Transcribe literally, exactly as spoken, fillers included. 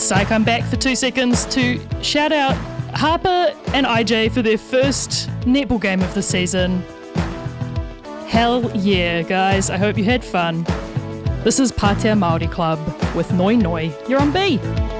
Psych, I'm back for two seconds to shout out Harper and I J for their first netball game of the season. Hell yeah, guys. I hope you had fun. This is Pātea Māori Club with Noi Noi. You're on B.